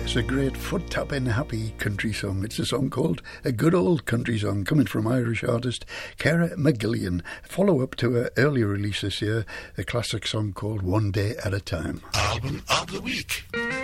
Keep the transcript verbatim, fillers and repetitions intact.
It's a great foot-tapping, happy country song. It's a song called A Good Old Country Song, coming from Irish artist Cara McGillian. Follow-up to her earlier release this year, a classic song called One Day at a Time. Album of the Week.